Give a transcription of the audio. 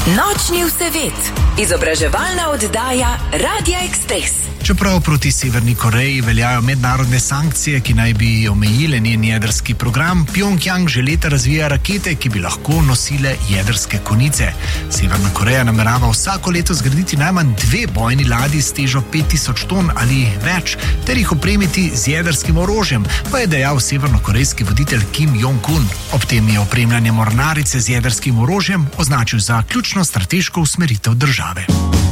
Nočni vsevet. Izobraževalna oddaja Radia Ekspres. Čeprav proti Severni Koreji veljajo mednarodne sankcije, ki naj bi omejile njen jedrski program, Pjongjang že leta razvija rakete, ki bi lahko nosile jedrske konice. Severna Koreja namerava vsako leto zgraditi najmanj 2 bojni ladji s težo 5000 ton ali več, ter jih opremiti z jedrskim orožjem, pa je dejal severnokorejski voditelj Kim Jong-un. Ob tem je opremljanje mornarice z jedrskim orožjem označil za ključno strateško usmeritev države.